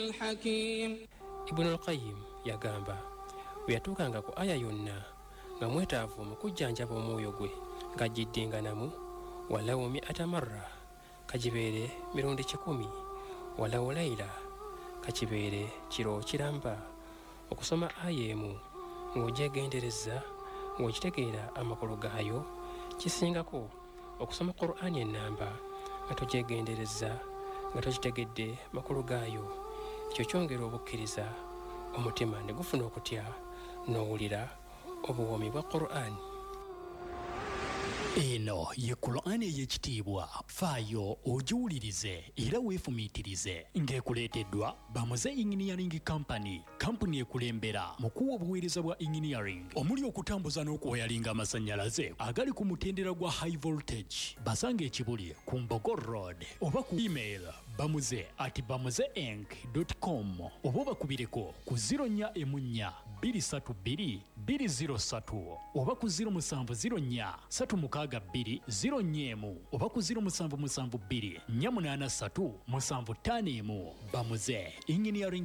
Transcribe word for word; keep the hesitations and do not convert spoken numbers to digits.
الحكيم. Ibn al-Qayyim yagamba bwe yatuukanga ku aya yonna nga mwetaavu mu kujjanjaba omwoyo gwe ng'agiddinganamu walawo mi'ata marra kagibeere mirundi kikumi walawo layla kakibeere kiro kiramba okusoma aya emu ng'ogyegendereza ng'okitegeera amakulu gaayo kisingako okusoma Qur'ani ennamba nga togyegendereza nga tokitegedde makulu gaayo. Ekyo kyongera obukkiriza omutima ne gufuna okutya n'owulira obuwoomi bwa Qur'ani. Eno ye Qur'ani ey'ekitiibwa, faayo ogiwulirize era weefumiitirize ng'ekuleeteddwa Bamuze Engineering Company, kampuni ekulembera mu kuwa obuweereza bwa engineering omuli okutambuza n'okuwayalinga amasannyalaze agali ku mutendera gwa high voltage. Basanga ekibuli ku Mbogo Road oba ku email bamuze at bamuzeink dot com oba bakubireko ku zero nnya emu nnya bbiri ssatu bbiri bbiri zero ssatu oba ku zero musanvu zero nnya ssatu mukaaga bbiri zero nnya emu oba ku zero musanvu musanvu bbiri nnya munaana ssatu musanvu ttaano emu. Bamuze Engineering